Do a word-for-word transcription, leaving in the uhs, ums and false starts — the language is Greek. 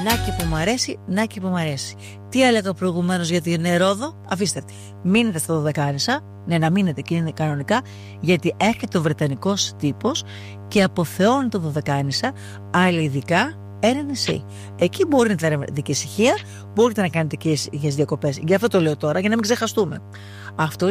Να και που μ' αρέσει, να και που μ' αρέσει. Τι έλεγα προηγουμένως για την Ρόδο? Αφήστε, μείνετε στα Δωδεκάνησα. Ναι, να μείνετε και είναι κανονικά, γιατί έρχεται ο Βρετανικός τύπος και αποθεώνει το Δωδεκάνησα, αλλά ειδικά ένα νησί. Εκεί μπορείτε να κάνετε και ησυχία, μπορείτε να κάνετε και ησυχίες διακοπές. Γι' αυτό το λέω τώρα, για να μην ξεχαστούμε. Αυτό